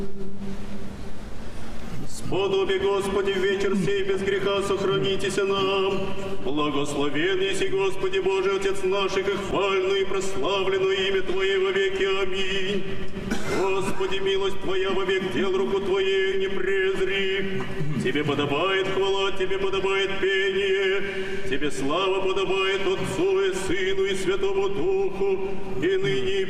Сподоби, Господи, в вечер сей без греха сохранитеся нам. Благословен еси, Господи Божий, Отец наших, и хвально и прославлено имя Твое во веки. Аминь. Господи, милость Твоя во век дел руку Твоей не презри. Тебе подобает хвала, Тебе подобает пение, Тебе слава подобает Отцу и Сыну и Святому Духу, и ныне и